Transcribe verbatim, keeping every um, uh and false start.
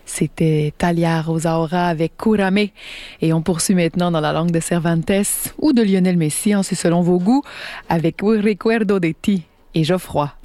C'était Thalia Rosaura avec Curame. Et on poursuit maintenant dans la langue de Cervantes ou de Lionel Messi, hein, c'est selon vos goûts, avec Un recuerdo de ti et Geoffroy.